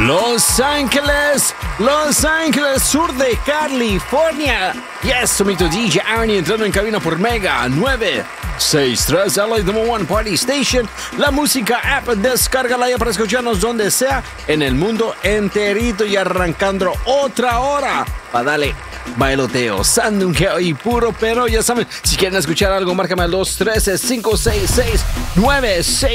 Los Ángeles, sur de California. Yes, somito DJ Arnie entrando en cabina por Mega 963, LA number one party station. La música app, descárgala ya para escucharnos donde sea en el mundo enterito y arrancando otra hora para darle bailoteo, sandunqueo y puro, pero ya saben, si quieren escuchar algo, márcame al 213-566-96